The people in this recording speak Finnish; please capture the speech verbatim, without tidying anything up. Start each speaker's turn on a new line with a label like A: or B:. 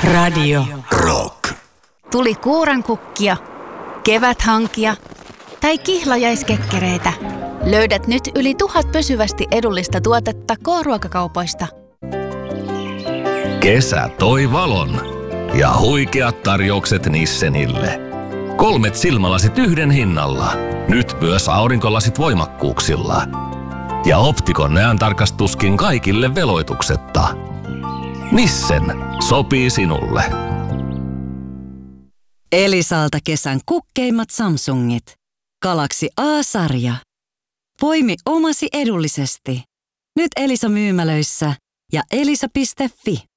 A: Radio Rock.
B: Tuli kuurankukkia, keväthankia tai kihlajaiskekkereitä. Löydät nyt yli tuhat pysyvästi edullista tuotetta K-ruokakaupoista.
C: Kesä toi valon ja huikeat tarjoukset Nissenille. Kolmet silmälasit yhden hinnalla. Nyt myös aurinkolasit voimakkuuksilla. Ja Optikon näöntarkastuskin kaikille veloituksetta. Nissen sopii sinulle.
D: Elisalta kesän kukkeimmat Samsungit. Galaxy A-sarja. Poimi omasi edullisesti. Nyt Elisa myymälöissä ja elisa piste fi.